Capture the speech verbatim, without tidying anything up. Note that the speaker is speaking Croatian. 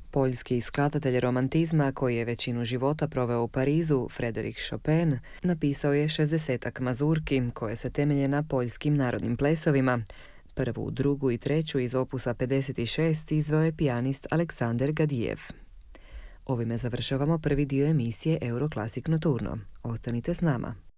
Poljski skladatelj romantizma koji je većinu života proveo u Parizu, Frédéric Chopin, napisao je šezdesetak mazurki koje se temelje na poljskim narodnim plesovima. Prvu, drugu i treću iz opusa pedeset šest izveo je pijanist Aleksander Gadijev. Ovime završavamo prvi dio emisije Euroclassic Nocturno. Ostanite s nama.